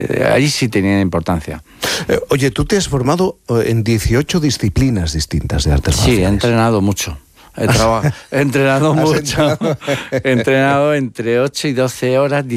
Ahí sí tenía importancia. Oye, tú te has formado en 18 disciplinas distintas de artes marciales. Sí, he entrenado mucho. He entrenado mucho. He entrenado entre 8 y 12 horas